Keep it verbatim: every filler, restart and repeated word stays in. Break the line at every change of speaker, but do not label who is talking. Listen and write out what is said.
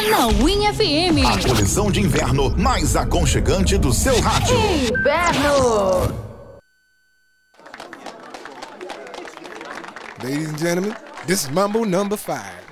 Na Win F M.
A coleção de inverno mais aconchegante do seu rádio.
Inverno.
Ladies and gentlemen, this is Mambo number five.